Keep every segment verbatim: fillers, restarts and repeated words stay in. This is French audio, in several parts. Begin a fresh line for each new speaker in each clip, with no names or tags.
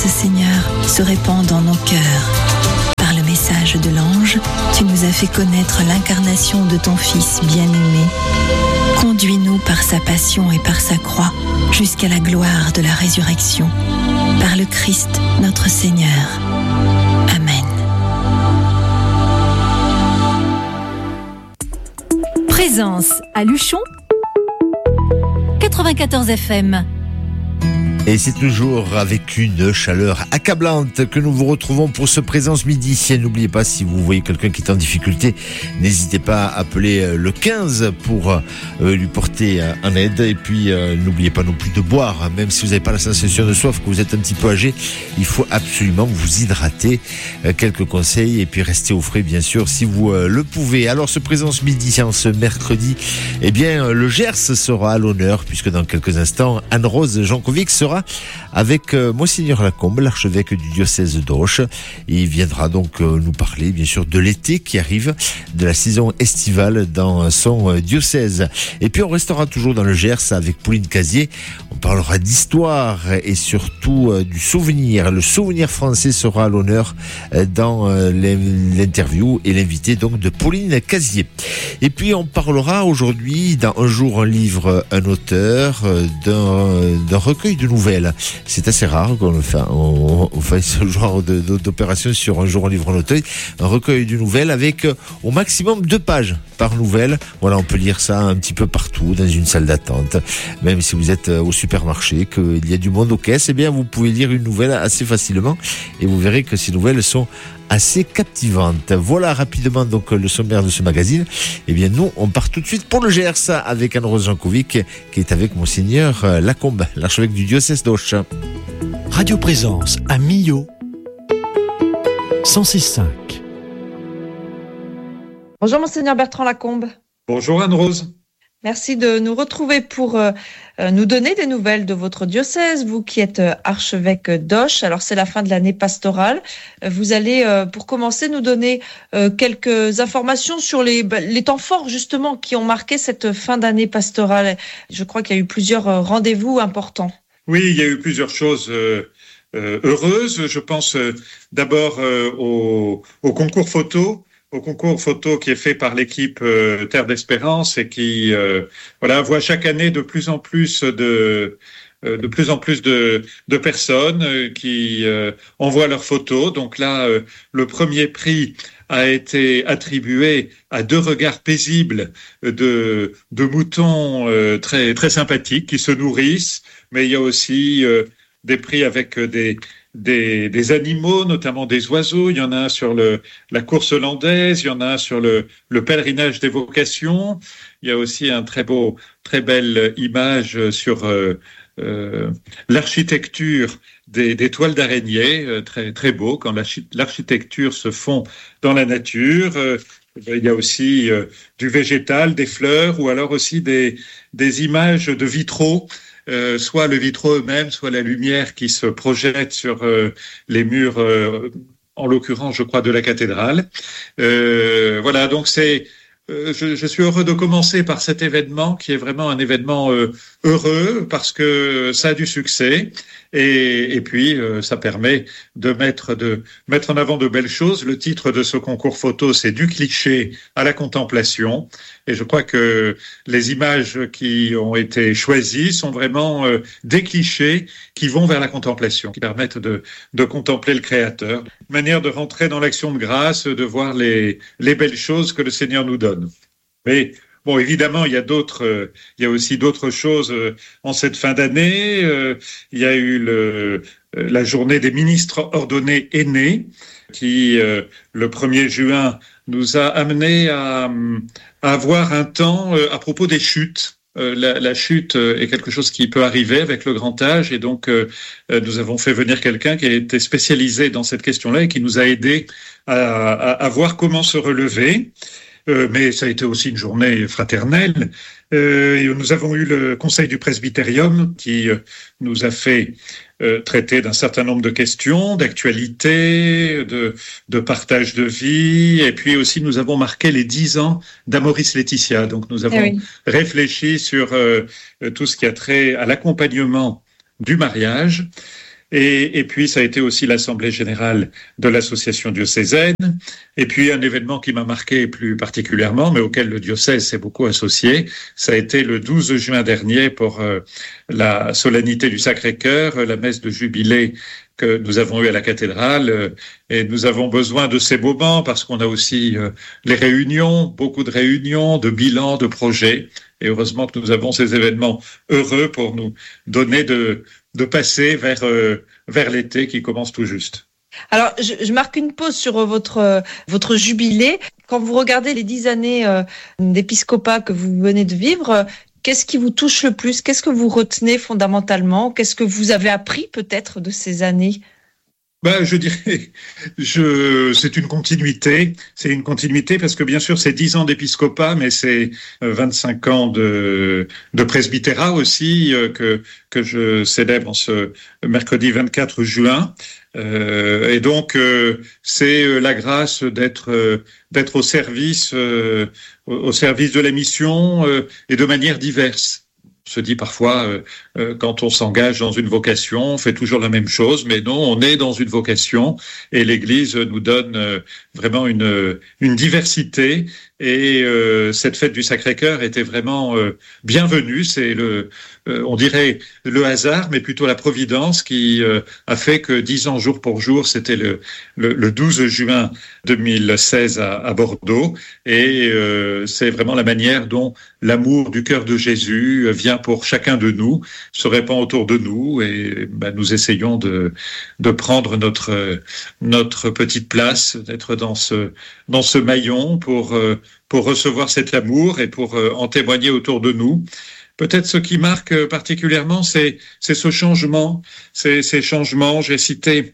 grâce, Seigneur, se répand dans nos cœurs. Par le message de l'ange, tu nous as fait connaître l'incarnation de ton Fils bien-aimé. Conduis-nous par sa passion et par sa croix jusqu'à la gloire de la résurrection. Par le Christ, notre Seigneur. Amen.
Présence à Luchon, quatre-vingt-quatorze F M.
Et c'est toujours avec une chaleur accablante que nous vous retrouvons pour ce Présence Midi. N'oubliez pas, si vous voyez quelqu'un qui est en difficulté, n'hésitez pas à appeler le quinze pour euh, lui porter euh, en aide. Et puis, euh, n'oubliez pas non plus de boire, même si vous n'avez pas la sensation de soif, que vous êtes un petit peu âgé. Il faut absolument vous hydrater. Euh, quelques conseils et puis restez au frais, bien sûr, si vous euh, le pouvez. Alors, ce Présence Midi, en ce mercredi, eh bien, le Gers sera à l'honneur, puisque dans quelques instants, Anne-Rose Jankovic sera avec euh, Monseigneur Lacombe, l'archevêque du diocèse d'Auch. Il viendra donc euh, nous parler, bien sûr, de l'été qui arrive, de la saison estivale dans son euh, diocèse. Et puis on restera toujours dans le Gers avec Pauline Casier. On parlera d'histoire et surtout euh, du souvenir. Le souvenir français sera à l'honneur euh, dans euh, l'interview et l'invité donc de Pauline Casier. Et puis on parlera aujourd'hui, dans Un jour un livre, un auteur, euh, d'un, d'un recueil de nouvelles. C'est assez rare qu'on le fait, on, on fait ce genre de, de, d'opération sur Un jour un livre, un auteur, un recueil de nouvelles avec euh, au maximum deux pages par nouvelle. Voilà, on peut lire ça un petit peu partout dans une salle d'attente. Même si vous êtes au supermarché, qu'il y a du monde aux caisses, eh bien vous pouvez lire une nouvelle assez facilement et vous verrez que ces nouvelles sont assez captivante. Voilà rapidement donc le sommaire de ce magazine. Eh bien nous, on part tout de suite pour le Gers avec Anne-Rose Jankovic qui est avec Monseigneur Lacombe, l'archevêque du diocèse d'Auch.
Radio Présence à Millau, cent six virgule cinq.
Bonjour Monseigneur Bertrand Lacombe.
Bonjour Anne-Rose.
Merci de nous retrouver pour euh, nous donner des nouvelles de votre diocèse, vous qui êtes euh, archevêque d'Auch. Alors c'est la fin de l'année pastorale. Euh, vous allez, euh, pour commencer, nous donner euh, quelques informations sur les, bah, les temps forts justement qui ont marqué cette fin d'année pastorale. Je crois qu'il y a eu plusieurs euh, rendez-vous importants.
Oui, il y a eu plusieurs choses euh, euh, heureuses. Je pense euh, d'abord euh, au, au concours photo. au concours photo qui est fait par l'équipe euh, Terre d'Espérance et qui euh, voilà voit chaque année de plus en plus de euh, de plus en plus de de personnes euh, qui euh, envoient leurs photos. Donc là, euh, le premier prix a été attribué à deux regards paisibles de de moutons euh, très très sympathiques qui se nourrissent, mais il y a aussi euh, des prix avec des Des, des animaux, notamment des oiseaux. Il y en a un sur le, la course hollandaise, il y en a un sur le, le pèlerinage des vocations. Il y a aussi un très beau, très belle image sur euh, euh, l'architecture des, des toiles d'araignée, euh, très, très beau, quand l'architecture se fond dans la nature. Euh, il y a aussi euh, du végétal, des fleurs, ou alors aussi des, des images de vitraux. Euh, soit le vitraux eux-mêmes, soit la lumière qui se projette sur euh, les murs, euh, en l'occurrence, je crois, de la cathédrale. Euh, voilà, donc c'est, euh, je, je suis heureux de commencer par cet événement qui est vraiment un événement euh, heureux parce que ça a du succès et, et puis euh, ça permet de mettre de mettre en avant de belles choses. Le titre de ce concours photo, c'est Du cliché à la contemplation. Et je crois que les images qui ont été choisies sont vraiment euh, des clichés qui vont vers la contemplation, qui permettent de, de contempler le Créateur. Une manière de rentrer dans l'action de grâce, de voir les, les belles choses que le Seigneur nous donne. Mais bon, évidemment, il y a d'autres, euh, il y a aussi d'autres choses euh, en cette fin d'année. Euh, il y a eu le, euh, la journée des ministres ordonnés aînés, qui euh, le premier juin nous a amené à, à avoir un temps euh, à propos des chutes. Euh, la, la chute euh, est quelque chose qui peut arriver avec le grand âge et donc euh, euh, nous avons fait venir quelqu'un qui a été spécialisé dans cette question-là et qui nous a aidé à, à, à voir comment se relever. Euh, mais ça a été aussi une journée fraternelle. Euh, et nous avons eu le Conseil du Presbytérium qui euh, nous a fait euh, traiter d'un certain nombre de questions, d'actualité, de, de partage de vie. Et puis aussi, nous avons marqué les dix ans d'Amoris Laetitia. Donc, nous avons oui. réfléchi sur euh, tout ce qui a trait à l'accompagnement du mariage. Et, et puis, ça a été aussi l'Assemblée générale de l'association diocésaine. Et puis, un événement qui m'a marqué plus particulièrement, mais auquel le diocèse s'est beaucoup associé, ça a été le douze juin dernier pour euh, la solennité du Sacré-Cœur, la messe de jubilé que nous avons eue à la cathédrale. Et nous avons besoin de ces moments parce qu'on a aussi euh, les réunions, beaucoup de réunions, de bilans, de projets. Et heureusement que nous avons ces événements heureux pour nous donner de, de passer vers, euh, vers l'été qui commence tout juste.
Alors, je, je marque une pause sur votre, euh, votre jubilé. Quand vous regardez les dix années euh, d'épiscopat que vous venez de vivre, euh, qu'est-ce qui vous touche le plus? Qu'est-ce que vous retenez fondamentalement? Qu'est-ce que vous avez appris peut-être de ces années?
Ben, je dirais, je, c'est une continuité. C'est une continuité parce que bien sûr, c'est dix ans d'épiscopat, mais c'est vingt-cinq ans de, de presbytérat aussi euh, que que je célèbre en ce mercredi vingt-quatre juin. Euh, et donc, euh, c'est la grâce d'être euh, d'être au service euh, au service de la mission euh, et de manière diverse. On se dit parfois, euh, euh, quand on s'engage dans une vocation, on fait toujours la même chose, mais non, on est dans une vocation et l'Église nous donne euh, vraiment une, une diversité. Et euh, cette fête du Sacré-Cœur était vraiment euh, bienvenue. C'est le, euh, on dirait le hasard, mais plutôt la providence qui euh, a fait que dix ans jour pour jour, c'était le, le, le douze juin deux mille seize à, à Bordeaux. Et euh, c'est vraiment la manière dont l'amour du cœur de Jésus vient pour chacun de nous, se répand autour de nous, et ben, nous essayons de, de prendre notre notre petite place, d'être dans ce dans ce maillon pour euh, pour recevoir cet amour et pour euh, en témoigner autour de nous. Peut-être ce qui marque particulièrement, c'est c'est ce changement, c'est ces changements. J'ai cité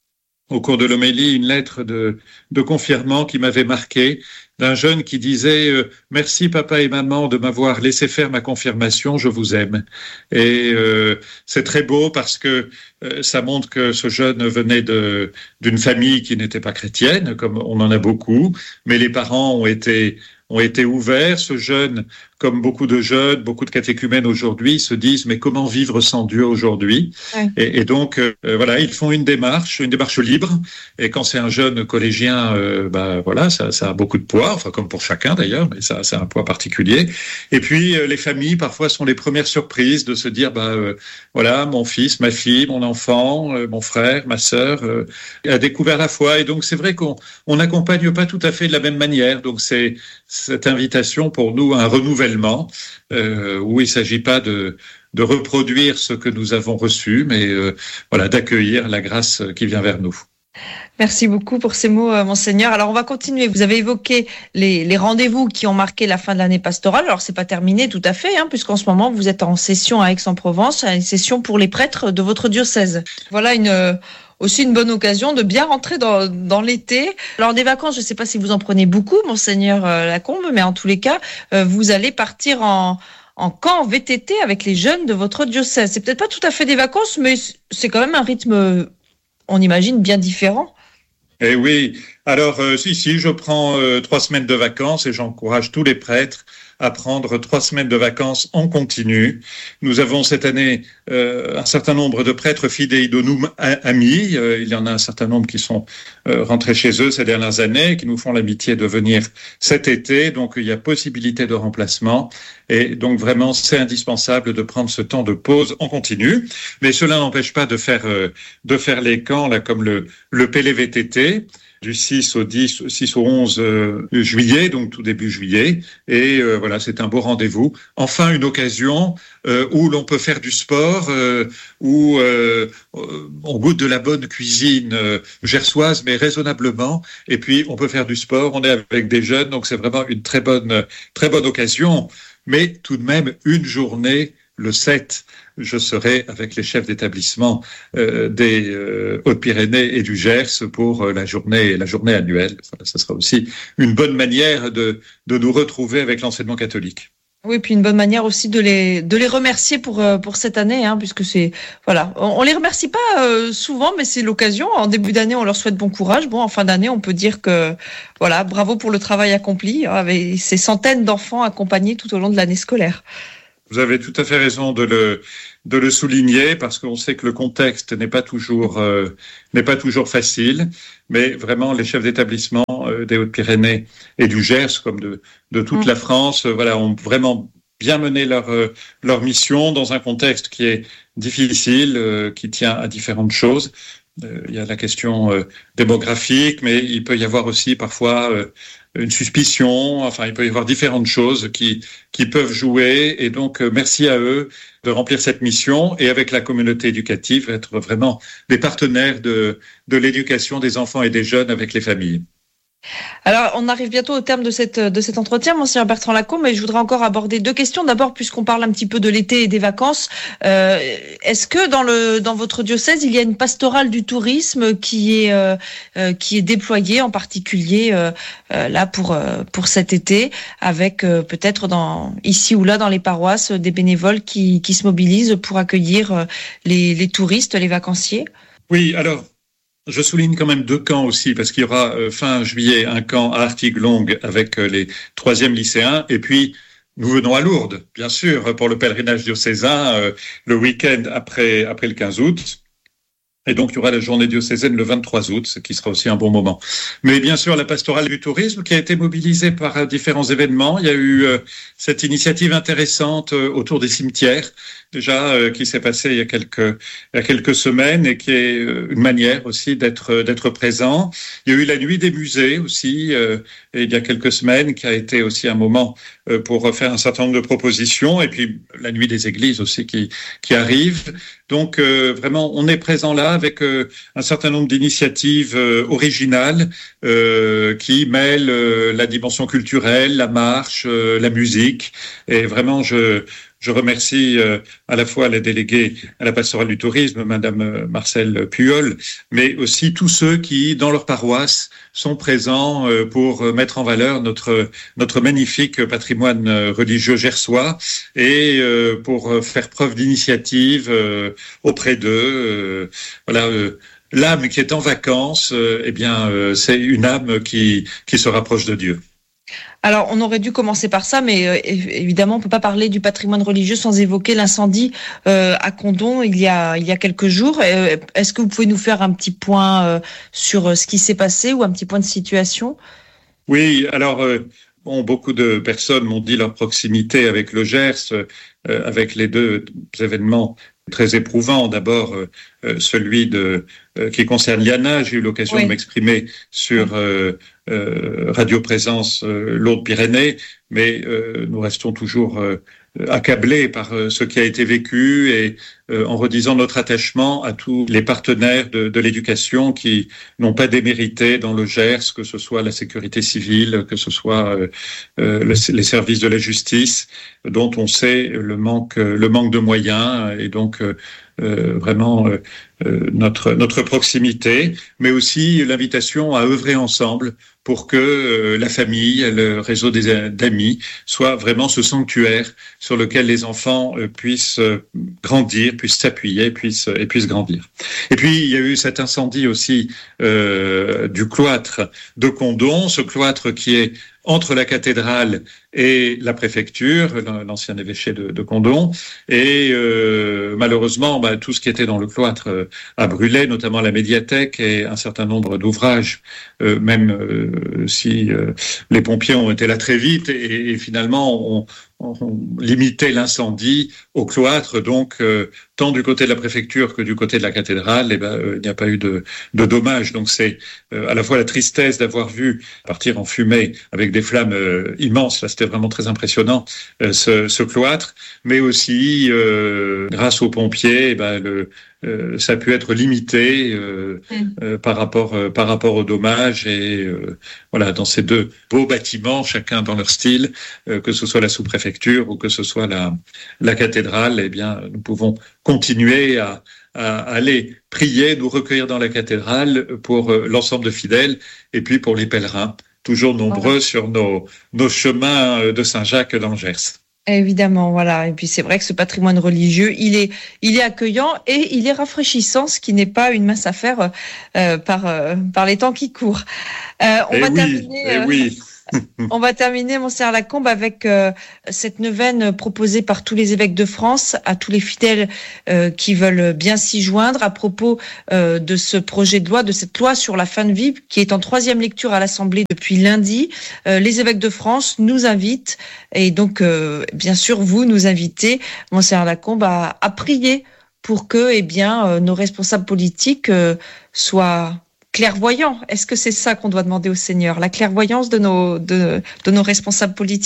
au cours de l'homélie une lettre de de confirmant qui m'avait marqué, d'un jeune qui disait euh, « Merci papa et maman de m'avoir laissé faire ma confirmation, je vous aime ». Et euh, c'est très beau parce que euh, ça montre que ce jeune venait de d'une famille qui n'était pas chrétienne, comme on en a beaucoup, mais les parents ont été ont été ouverts. Ce jeune, comme beaucoup de jeunes, beaucoup de catéchumènes aujourd'hui, se disent mais comment vivre sans Dieu aujourd'hui? Ouais. et, et donc euh, voilà, ils font une démarche, une démarche libre. Et quand c'est un jeune collégien, euh, bah voilà, ça, ça a beaucoup de poids, enfin comme pour chacun d'ailleurs, mais ça, ça a un poids particulier. Et puis euh, les familles parfois sont les premières surprises de se dire bah euh, voilà, mon fils, ma fille, mon enfant, euh, mon frère, ma sœur euh, a découvert la foi. Et donc c'est vrai qu'on on n'accompagne pas tout à fait de la même manière. Donc c'est cette invitation pour nous à un renouvellement euh, où il ne s'agit pas de, de reproduire ce que nous avons reçu, mais euh, voilà, d'accueillir la grâce qui vient vers nous.
Merci beaucoup pour ces mots, euh, Monseigneur. Alors, on va continuer. Vous avez évoqué les, les rendez-vous qui ont marqué la fin de l'année pastorale. Alors, c'est pas terminé tout à fait, hein, puisqu'en ce moment, vous êtes en session à Aix-en-Provence, une session pour les prêtres de votre diocèse. Voilà une... Euh, aussi une bonne occasion de bien rentrer dans, dans l'été. Alors des vacances, je ne sais pas si vous en prenez beaucoup, Monseigneur euh, Lacombe, mais en tous les cas, euh, vous allez partir en, en camp V T T avec les jeunes de votre diocèse. C'est peut-être pas tout à fait des vacances, mais c'est quand même un rythme, on imagine, bien différent.
Eh oui, alors euh, si, si, je prends euh, trois semaines de vacances et j'encourage tous les prêtres à prendre trois semaines de vacances en continu. Nous avons cette année euh, un certain nombre de prêtres fidei donum amis. Euh, il y en a un certain nombre qui sont euh, rentrés chez eux ces dernières années, qui nous font l'amitié de venir cet été. Donc il y a possibilité de remplacement. Et donc vraiment, c'est indispensable de prendre ce temps de pause en continu. Mais cela n'empêche pas de faire euh, de faire les camps là comme le le P L V T T. Du six au dix, six au onze euh, juillet, donc tout début juillet. Et euh, voilà, c'est un beau rendez-vous. Enfin, une occasion euh, où l'on peut faire du sport, euh, où euh, on goûte de la bonne cuisine euh, gersoise, mais raisonnablement. Et puis, on peut faire du sport. On est avec des jeunes, donc c'est vraiment une très bonne, très bonne occasion. Mais tout de même, une journée, le sept, je serai avec les chefs d'établissement euh, des euh, Hautes-Pyrénées et du Gers pour euh, la journée, la journée annuelle. Voilà, ça sera aussi une bonne manière de, de nous retrouver avec l'enseignement catholique.
Oui, puis une bonne manière aussi de les de les remercier pour pour cette année, hein, puisque c'est voilà, on, on les remercie pas euh, souvent, mais c'est l'occasion. En début d'année, on leur souhaite bon courage. Bon, en fin d'année, on peut dire que voilà, bravo pour le travail accompli avec ces centaines d'enfants accompagnés tout au long de l'année scolaire.
Vous avez tout à fait raison de le de le souligner parce qu'on sait que le contexte n'est pas toujours euh, n'est pas toujours facile, mais vraiment les chefs d'établissement euh, des Hautes-Pyrénées et du Gers, comme de de toute mmh. la France, euh, voilà, ont vraiment bien mené leur euh, leur mission dans un contexte qui est difficile, euh, qui tient à différentes choses. Euh, il y a la question euh, démographique, mais il peut y avoir aussi parfois euh, une suspicion, enfin il peut y avoir différentes choses qui qui peuvent jouer, et donc euh, merci à eux de remplir cette mission, et avec la communauté éducative être vraiment des partenaires de de l'éducation des enfants et des jeunes avec les familles.
Alors, on arrive bientôt au terme de cette de cet entretien, Monseigneur Bertrand Lacombe, mais je voudrais encore aborder deux questions. D'abord, puisqu'on parle un petit peu de l'été et des vacances, euh, est-ce que dans le dans votre diocèse, il y a une pastorale du tourisme qui est euh, euh, qui est déployée, en particulier euh, euh, là pour euh, pour cet été, avec euh, peut-être dans ici ou là dans les paroisses des bénévoles qui qui se mobilisent pour accueillir euh, les les touristes, les vacanciers?
Oui, alors. Je souligne quand même deux camps aussi, parce qu'il y aura euh, fin juillet un camp à Artigues-Longues avec euh, les troisièmes lycéens, et puis nous venons à Lourdes, bien sûr, pour le pèlerinage diocésain euh, le week-end après après le quinze août. Et donc, il y aura la journée diocésaine le vingt-trois août, ce qui sera aussi un bon moment. Mais bien sûr, la pastorale du tourisme qui a été mobilisée par euh, différents événements. Il y a eu euh, cette initiative intéressante euh, autour des cimetières, déjà, euh, qui s'est passée il y a quelques il y a quelques semaines, et qui est euh, une manière aussi d'être d'être présent. Il y a eu la nuit des musées aussi, euh, et il y a quelques semaines, qui a été aussi un moment euh, pour faire un certain nombre de propositions. Et puis, la nuit des églises aussi qui qui arrive. Donc, euh, vraiment, on est présent là avec euh, un certain nombre d'initiatives euh, originales euh, qui mêlent euh, la dimension culturelle, la marche, euh, la musique. Et vraiment, je je remercie euh, à la fois la déléguée à la pastorale du tourisme, Madame euh, Marcel Puyol, mais aussi tous ceux qui, dans leur paroisse, sont présents euh, pour mettre en valeur notre notre magnifique patrimoine religieux gersois, et euh, pour faire preuve d'initiative euh, auprès d'eux. Euh, voilà. Euh, L'âme qui est en vacances, euh, eh bien, euh, c'est une âme qui qui se rapproche de Dieu.
Alors, on aurait dû commencer par ça, mais euh, évidemment, on peut pas parler du patrimoine religieux sans évoquer l'incendie euh, à Condom il y a il y a quelques jours. Euh, est-ce que vous pouvez nous faire un petit point euh, sur ce qui s'est passé, ou un petit point de situation?
Oui, alors euh, bon, beaucoup de personnes m'ont dit leur proximité avec le Gers, euh, avec les deux événements très éprouvants. D'abord, euh, celui de euh, qui concerne Liana. J'ai eu l'occasion oui. de m'exprimer sur euh, euh, Radio Présence euh, l'Haute-Pyrénées, mais euh, nous restons toujours euh, accablés par euh, ce qui a été vécu, et euh, en redisant notre attachement à tous les partenaires de, de l'éducation qui n'ont pas démérité dans le Gers, que ce soit la sécurité civile, que ce soit euh, euh, le, les services de la justice, dont on sait le manque, le manque de moyens, et donc euh, euh, vraiment euh, euh, notre notre proximité, mais aussi l'invitation à œuvrer ensemble pour que euh, la famille, le réseau des d'amis soit vraiment ce sanctuaire sur lequel les enfants euh, puissent euh, grandir, puissent s'appuyer, puissent et puissent grandir. Et puis il y a eu cet incendie aussi euh, du cloître de Condom, ce cloître qui est entre la cathédrale et la préfecture, l'ancien évêché de, de Condom, et euh, malheureusement, bah, tout ce qui était dans le cloître euh, a brûlé, notamment la médiathèque et un certain nombre d'ouvrages, euh, même euh, si euh, les pompiers ont été là très vite, et, et finalement on, on limité l'incendie au cloître, donc euh, tant du côté de la préfecture que du côté de la cathédrale, et ben euh, il n'y a pas eu de, de dommages. Donc c'est euh, à la fois la tristesse d'avoir vu partir en fumée avec des flammes euh, immenses, là c'était vraiment très impressionnant, euh, ce, ce cloître, mais aussi euh, grâce aux pompiers, eh ben, le, euh, ça a pu être limité euh, mmh. euh, par rapport euh, par rapport aux dommages, et euh, voilà, dans ces deux beaux bâtiments, chacun dans leur style, euh, que ce soit la sous-préfecture ou que ce soit la la cathédrale, eh bien nous pouvons continuer à à aller prier, nous recueillir dans la cathédrale pour euh, l'ensemble de fidèles, et puis pour les pèlerins, toujours nombreux oh. sur nos nos chemins de Saint-Jacques dans le Gers.
Évidemment, voilà. Et puis c'est vrai que ce patrimoine religieux, il est, il est accueillant et il est rafraîchissant, ce qui n'est pas une mince affaire euh, par euh, par les temps qui courent.
Euh, on et va oui, terminer. Euh... Et oui.
On va terminer, Monseigneur Lacombe, avec euh, cette neuvaine proposée par tous les évêques de France à tous les fidèles euh, qui veulent bien s'y joindre à propos euh, de ce projet de loi, de cette loi sur la fin de vie qui est en troisième lecture à l'Assemblée depuis lundi. Euh, les évêques de France nous invitent et donc, euh, bien sûr, vous nous invitez, Monseigneur Lacombe, à, à prier pour que eh bien, euh, nos responsables politiques euh, soient clairvoyants. Est-ce que c'est ça qu'on doit demander au Seigneur, la clairvoyance de nos, de, de nos responsables politiques ?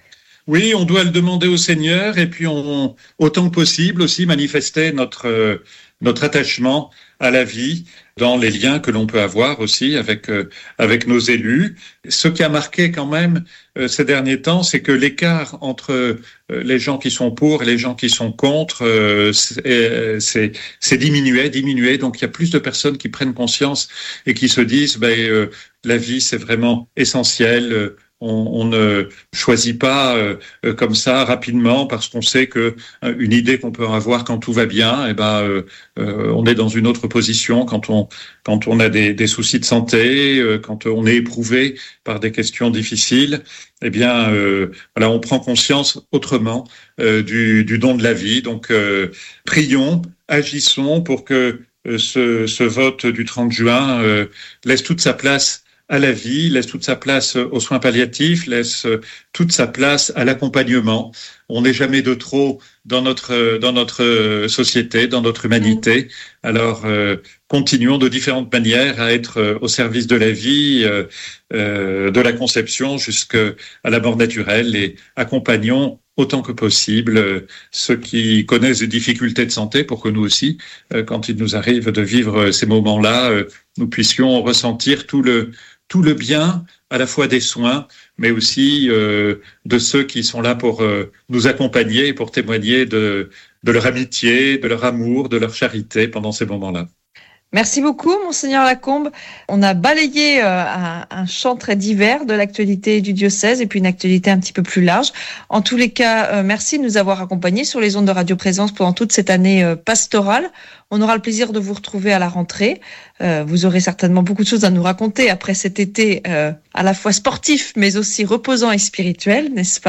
Oui, on doit le demander au Seigneur et puis on, autant que possible aussi manifester notre, euh, notre attachement à la vie dans les liens que l'on peut avoir aussi avec, euh, avec nos élus. Ce qui a marqué quand même euh, ces derniers temps, c'est que l'écart entre euh, les gens qui sont pour et les gens qui sont contre, euh, c'est, c'est, c'est diminué, diminué. Donc il y a plus de personnes qui prennent conscience et qui se disent ben, euh, la vie c'est vraiment essentiel. Euh, On, on ne choisit pas euh, comme ça rapidement parce qu'on sait que euh, une idée qu'on peut avoir quand tout va bien, eh ben euh, euh, on est dans une autre position quand on quand on a des, des soucis de santé, euh, quand on est éprouvé par des questions difficiles. Eh bien, euh, voilà, on prend conscience autrement euh, du, du don de la vie. Donc, euh, prions, agissons pour que euh, ce, ce vote du trente juin euh, laisse toute sa place à la vie, laisse toute sa place aux soins palliatifs, laisse toute sa place à l'accompagnement. On n'est jamais de trop dans notre dans notre société, dans notre humanité. Alors euh, continuons de différentes manières à être au service de la vie, euh, euh, de la conception jusqu'à la mort naturelle, et accompagnons autant que possible euh, ceux qui connaissent des difficultés de santé pour que nous aussi, euh, quand il nous arrive de vivre ces moments-là, euh, nous puissions ressentir tout le tout le bien, à la fois des soins, mais aussi euh, de ceux qui sont là pour euh, nous accompagner et pour témoigner de, de leur amitié, de leur amour, de leur charité pendant ces moments-là.
Merci beaucoup, Monseigneur Lacombe. On a balayé euh, un, un champ très divers de l'actualité du diocèse et puis une actualité un petit peu plus large. En tous les cas, euh, merci de nous avoir accompagnés sur les ondes de Radio Présence pendant toute cette année euh, pastorale. On aura le plaisir de vous retrouver à la rentrée. Euh, vous aurez certainement beaucoup de choses à nous raconter après cet été euh, à la fois sportif, mais aussi reposant et spirituel, n'est-ce pas ?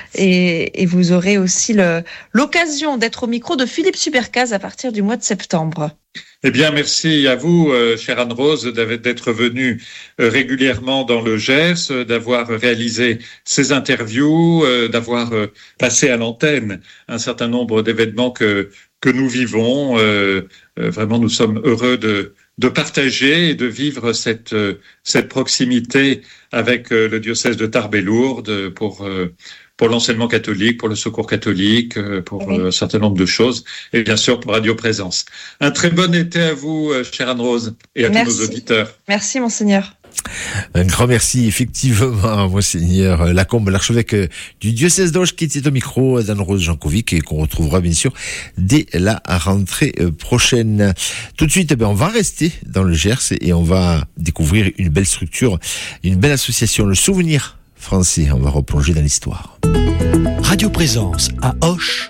et, et vous aurez aussi le, l'occasion d'être au micro de Philippe Supercaz à partir du mois de septembre.
Eh bien, merci à vous, euh, chère Anne-Rose, d'être venue euh, régulièrement dans le Gers, euh, d'avoir réalisé ces interviews, euh, d'avoir euh, passé à l'antenne un certain nombre d'événements que que nous vivons. Euh, euh, vraiment, nous sommes heureux de de partager et de vivre cette euh, cette proximité avec euh, le diocèse de Tarbes et Lourdes pour euh, pour l'enseignement catholique, pour le secours catholique, pour oui. un certain nombre de choses, et bien sûr pour Radio Présence. Un très bon été à vous, chère Anne-Rose, et à merci. Tous nos auditeurs.
Merci, Monseigneur.
Un grand merci, effectivement, Monseigneur Lacombe, l'archevêque du diocèse d'Auch, qui était au micro d'Anne-Rose Jankovic et qu'on retrouvera bien sûr dès la rentrée prochaine. Tout de suite, eh bien, on va rester dans le Gers et on va découvrir une belle structure, une belle association, le Souvenir Français. On va replonger dans l'histoire.
Radio Présence à Auch,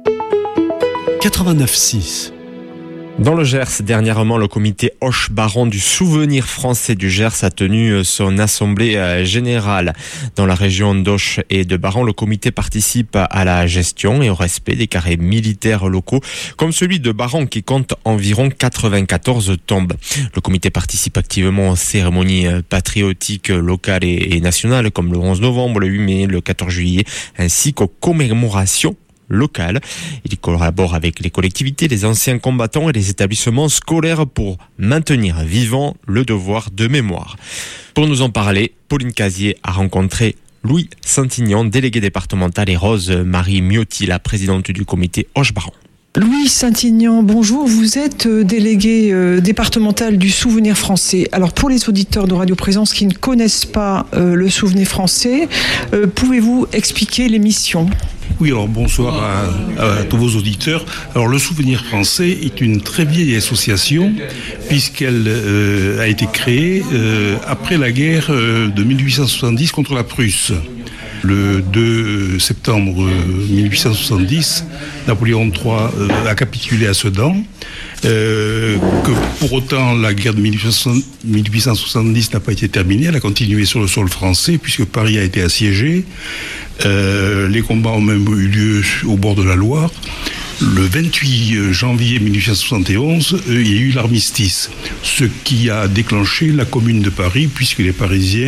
quatre-vingt-neuf six.
Dans le Gers, dernièrement, le comité Auch-Baron du Souvenir Français du Gers a tenu son assemblée générale. Dans la région d'Auch et de Baron, le comité participe à la gestion et au respect des carrés militaires locaux, comme celui de Baron qui compte environ quatre-vingt-quatorze tombes. Le comité participe activement aux cérémonies patriotiques locales et nationales, comme le onze novembre, le huit mai, le quatorze juillet, ainsi qu'aux commémorations locales. Il collabore avec les collectivités, les anciens combattants et les établissements scolaires pour maintenir vivant le devoir de mémoire. Pour nous en parler, Pauline Casier a rencontré Louis Saint-Ignan, délégué départemental, et Rose-Marie Miotti, la présidente du comité Auch-Baron.
Louis Saint-Ignan, bonjour. Vous êtes délégué euh, départemental du Souvenir Français. Alors, pour les auditeurs de Radio Présence qui ne connaissent pas euh, le Souvenir Français, euh, pouvez-vous expliquer les missions ?
Oui, alors bonsoir à, à tous vos auditeurs. Alors, le Souvenir Français est une très vieille association puisqu'elle euh, a été créée euh, après la guerre euh, de mille huit cent soixante-dix contre la Prusse. Le deux septembre mille huit cent soixante-dix, Napoléon trois a capitulé à Sedan. Euh, que pour autant la guerre de mille huit cent soixante-dix n'a pas été terminée, elle a continué sur le sol français puisque Paris a été assiégé. Euh, les combats ont même eu lieu au bord de la Loire. Le vingt-huit janvier mille huit cent soixante et onze, euh, il y a eu l'armistice, ce qui a déclenché la Commune de Paris puisque les Parisiens